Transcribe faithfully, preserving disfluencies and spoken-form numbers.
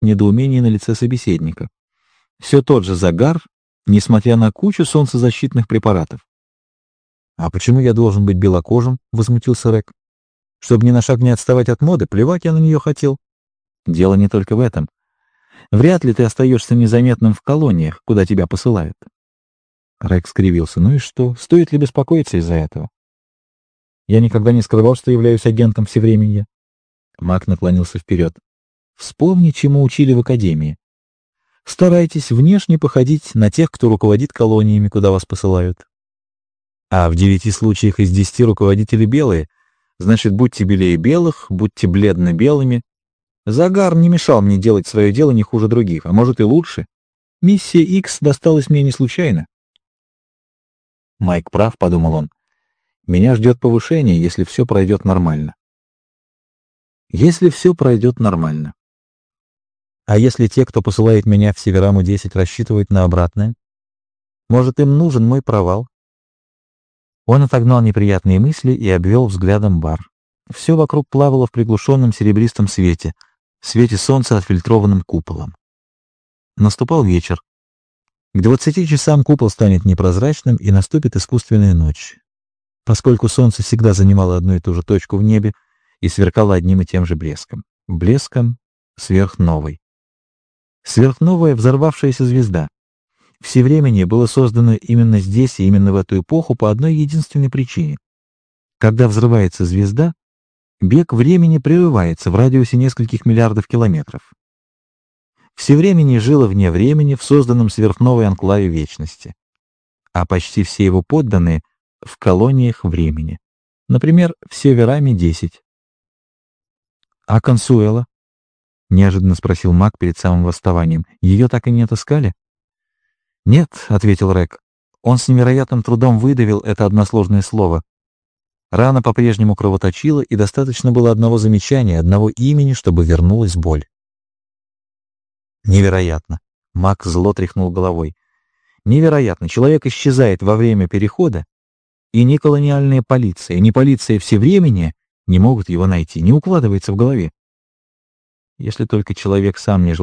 недоумение на лице собеседника. Все тот же загар, несмотря на кучу солнцезащитных препаратов. «А почему я должен быть белокожим?» — возмутился Рек. «Чтобы ни на шаг не отставать от моды, плевать я на нее хотел». «Дело не только в этом. Вряд ли ты остаешься незаметным в колониях, куда тебя посылают». Рек скривился. «Ну и что? Стоит ли беспокоиться из-за этого?» «Я никогда не скрывал, что являюсь агентом всевременья». Мак наклонился вперед. «Вспомни, чему учили в академии. Старайтесь внешне походить на тех, кто руководит колониями, куда вас посылают. А в девяти случаях из десяти руководители белые, значит, будьте белее белых, будьте бледно-белыми. Загар не мешал мне делать свое дело не хуже других, а может и лучше. Миссия Икс досталась мне не случайно». «Майк прав», — подумал он. «Меня ждет повышение, если все пройдет нормально». Если все пройдет нормально. А если те, кто посылает меня в Севераму десять, рассчитывают на обратное? Может, им нужен мой провал? Он отогнал неприятные мысли и обвел взглядом бар. Все вокруг плавало в приглушенном серебристом свете, свете солнца отфильтрованным куполом. Наступал вечер. К двадцати часам купол станет непрозрачным, и наступит искусственная ночь. Поскольку солнце всегда занимало одну и ту же точку в небе и сверкало одним и тем же блеском. Блеском сверхновой. Сверхновая взорвавшаяся звезда. Всевременье было создано именно здесь и именно в эту эпоху по одной единственной причине. Когда взрывается звезда, бег времени прерывается в радиусе нескольких миллиардов километров. Всевременье жило вне времени в созданном сверхновой анклаве вечности, а почти все его подданные — в колониях времени, например, в Севераме десять. «А Консуэла?» — неожиданно спросил Мак перед самым восставанием. «Ее так и не отыскали?» «Нет», — ответил Рек. Он с невероятным трудом выдавил это односложное слово. Рана по-прежнему кровоточила, и достаточно было одного замечания, одного имени, чтобы вернулась боль. «Невероятно!» — Мак зло тряхнул головой. «Невероятно! Человек исчезает во время перехода, и ни колониальная полиция, ни полиция всевременья не могут его найти, не укладывается в голове. Если только человек сам не